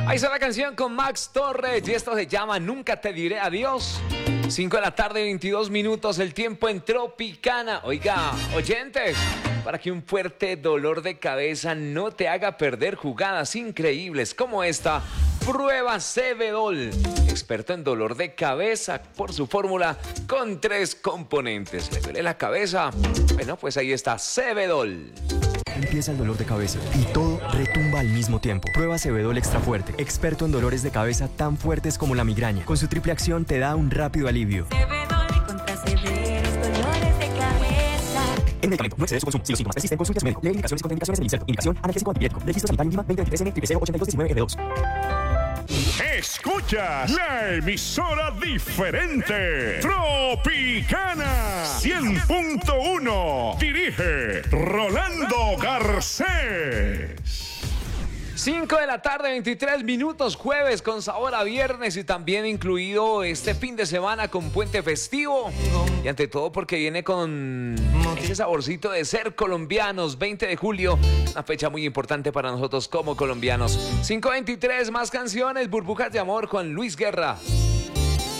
Ahí está la canción con Max Torres y esto se llama Nunca te diré adiós. 5 de la tarde, 22 minutos, el tiempo en Tropicana. Oiga, oyentes, para que un fuerte dolor de cabeza no te haga perder jugadas increíbles como esta, prueba Cebedol, experto en dolor de cabeza por su fórmula con 3 componentes. ¿Le duele la cabeza? Bueno, pues ahí está Cebedol. Empieza el dolor de cabeza y todo retumba al mismo tiempo. Prueba Cebedol Extra Fuerte, experto en dolores de cabeza tan fuertes como la migraña. Con su triple acción te da un rápido alivio. Cebedol contra severos dolores de cabeza. El medicamento no excede su consumo. Si los síntomas persisten, consulte a su médico. Lee indicaciones y contraindicaciones del inserto. Indicación: analgésico antipirético. Registro sanitario INVIMA 2023N008219R2. Escuchas la emisora diferente, Tropicana 100.1. Dirige Rolando Garcés. 5 de la tarde, 23 minutos, jueves con sabor a viernes y también incluido este fin de semana con puente festivo. Y ante todo porque viene con ese saborcito de ser colombianos. 20 de julio, una fecha muy importante para nosotros como colombianos. 5:23, más canciones, Burbujas de Amor con Luis Guerra.